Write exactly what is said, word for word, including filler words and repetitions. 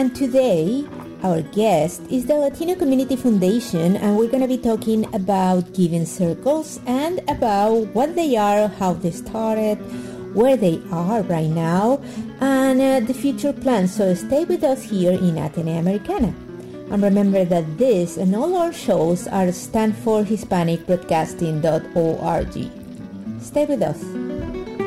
And today, our guest is the Latino Community Foundation, and we're going to be talking about Giving Circles and about what they are, how they started, where they are right now, and uh, the future plans. So stay with us here in Atenea Americana. And remember that this and all our shows are stand for Hispanic Broadcasting dot org. Stay with us.